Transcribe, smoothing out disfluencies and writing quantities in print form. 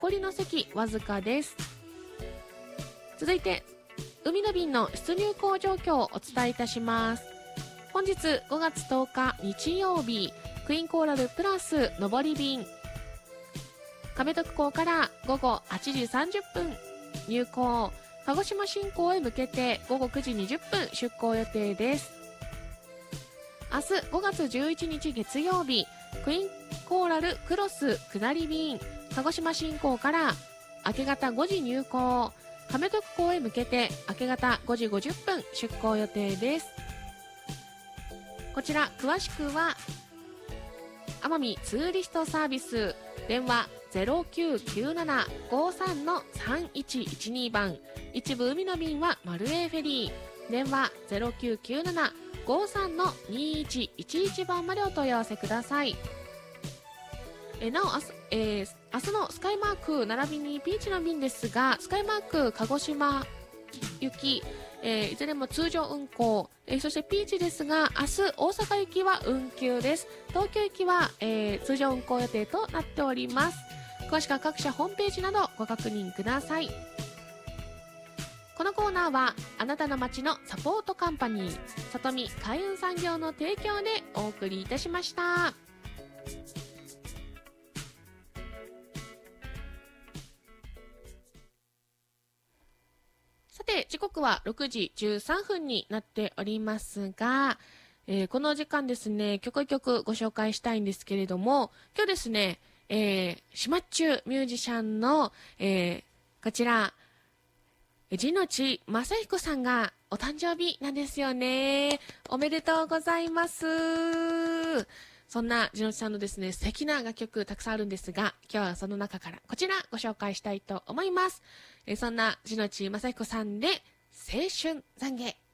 こりの席わずかです。続いて海の便の出入港状況をお伝えいたします。本日5月10日日曜日、クイーンコーラルプラス上り便、亀徳港から午後8時30分入港、鹿児島新港へ向けて午後9時20分出港予定です。明日5月11日月曜日、クイーンコーラルクロス下り便、鹿児島新港から明け方5時入港、亀徳港へ向けて明け方5時50分出港予定です。こちら詳しくは奄美ツーリストサービス、電話 0997-53-3112 番、一部海の便はマルエーフェリー、電話 0997-53-2111 番までお問い合わせください。なお明日のスカイマーク並びにピーチの便ですが、スカイマーク鹿児島行き、いずれも通常運行、そしてピーチですが明日大阪行きは運休です。東京行きは、通常運行予定となっております。詳しくは各社ホームページなどご確認ください。このコーナーはあなたの街のサポートカンパニー里見海運産業の提供でお送りいたしました。さて時刻は6時13分になっておりますが、この時間ですね、曲ご紹介したいんですけれども、今日ですね、島っちゅうミュージシャンの、こちら地のち正彦さんがお誕生日なんですよね。おめでとうございます。そんな地のちさんのですね、素敵な楽曲たくさんあるんですが、今日はその中からこちらご紹介したいと思います。そんな地のち正彦さんで青春懺悔。